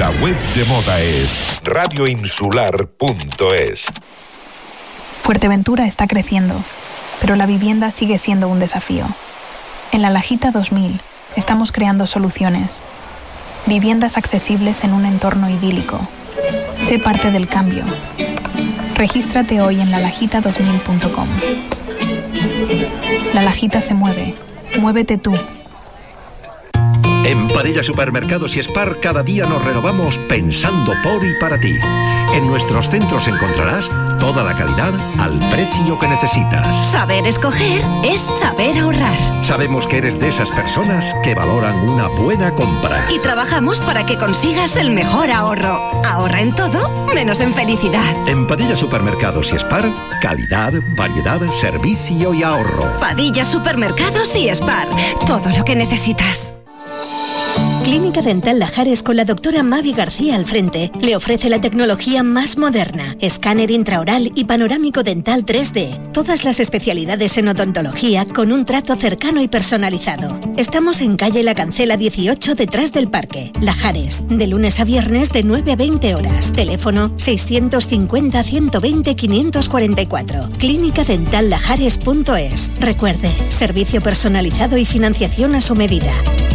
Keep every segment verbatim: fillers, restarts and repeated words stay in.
La web de moda es radio insular punto es. Fuerteventura está creciendo, pero la vivienda sigue siendo un desafío. En La Lajita dos mil estamos creando soluciones. Viviendas accesibles en un entorno idílico. Sé parte del cambio. Regístrate hoy en la lajita dos mil punto com. La Lajita se mueve. Muévete tú. En Padilla Supermercados y Spar cada día nos renovamos pensando por y para ti. En nuestros centros encontrarás toda la calidad al precio que necesitas. Saber escoger es saber ahorrar. Sabemos que eres de esas personas que valoran una buena compra. Y trabajamos para que consigas el mejor ahorro. Ahorra en todo, menos en felicidad. En Padilla Supermercados y Spar, calidad, variedad, servicio y ahorro. Padilla Supermercados y Spar. Todo lo que necesitas. Clínica Dental Lajares con la doctora Mavi García al frente le ofrece la tecnología más moderna, escáner intraoral y panorámico dental tres D. Todas las especialidades en odontología con un trato cercano y personalizado. Estamos en calle La Cancela dieciocho detrás del parque. Lajares, de lunes a viernes de nueve a veinte horas. Teléfono seiscientos cincuenta, ciento veinte, quinientos cuarenta y cuatro. clínica dental lajares punto es. Recuerde, servicio personalizado y financiación a su medida.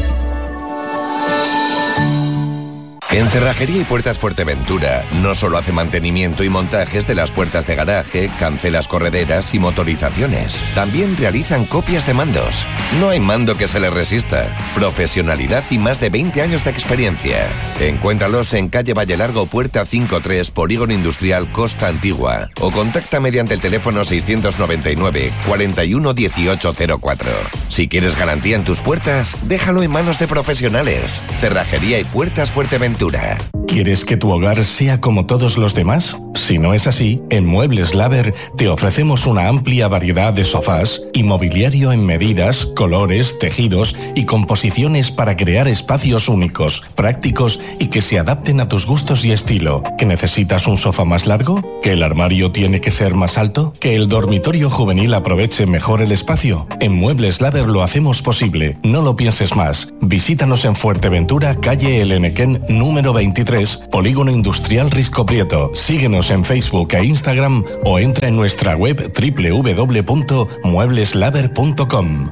En Cerrajería y Puertas Fuerteventura no solo hace mantenimiento y montajes de las puertas de garaje, cancelas correderas y motorizaciones. También realizan copias de mandos. No hay mando que se les resista. Profesionalidad y más de veinte años de experiencia. Encuéntralos en calle Valle Largo, puerta cinco tres, Polígono Industrial Costa Antigua. O contacta mediante el teléfono seiscientos noventa y nueve, cuarenta y uno, dieciocho cero cuatro. Si quieres garantía en tus puertas, déjalo en manos de profesionales. Cerrajería y Puertas Fuerteventura. ¿Quieres que tu hogar sea como todos los demás? Si no es así, en Muebles Laver te ofrecemos una amplia variedad de sofás y mobiliario en medidas, colores, tejidos y composiciones para crear espacios únicos, prácticos y que se adapten a tus gustos y estilo. ¿Que necesitas un sofá más largo? ¿Que el armario tiene que ser más alto? ¿Que el dormitorio juvenil aproveche mejor el espacio? En Muebles Laver lo hacemos posible. No lo pienses más. Visítanos en Fuerteventura, calle El Enequén, número veintitrés, Polígono Industrial Risco Prieto. Síguenos en Facebook e Instagram o entra en nuestra web doble u doble u doble u punto muebles laver punto com.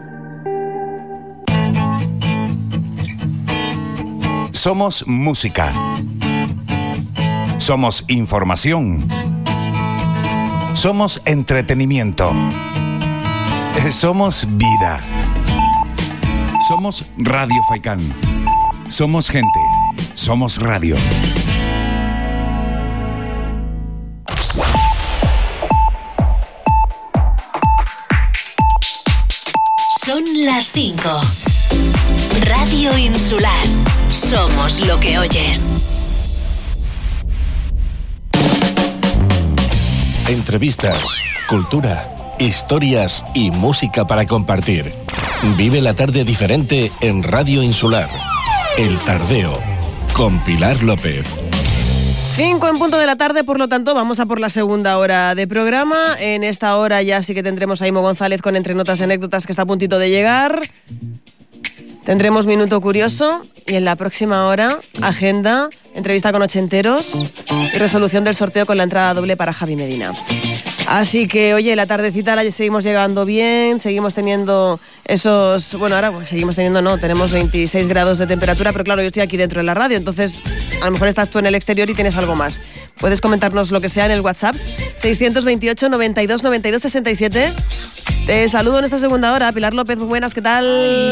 Somos música. Somos información. Somos entretenimiento. Somos vida. Somos Radio Faikán. Somos gente. Somos radio. Son las cinco. Radio Insular. Somos lo que oyes. Entrevistas, cultura, historias y música para compartir. Vive la tarde diferente en Radio Insular. El Tardeo, con Pilar López. Cinco en punto de la tarde, por lo tanto, vamos a por la segunda hora de programa. En esta hora ya sí que tendremos a Imo González con Entre Notas y Anécdotas, que está a puntito de llegar. Tendremos Minuto Curioso y en la próxima hora, agenda, entrevista con ochenteros y resolución del sorteo con la entrada doble para Javi Medina. Así que, oye, la tardecita la seguimos llegando bien, seguimos teniendo esos... Bueno, ahora pues, seguimos teniendo, no, tenemos veintiséis grados de temperatura, pero claro, yo estoy aquí dentro de la radio, entonces a lo mejor estás tú en el exterior y tienes algo más. Puedes comentarnos lo que sea en el WhatsApp, seiscientos veintiocho, noventa y dos, noventa y dos, sesenta y siete. Te saludo en esta segunda hora, Pilar López, muy buenas, ¿qué tal?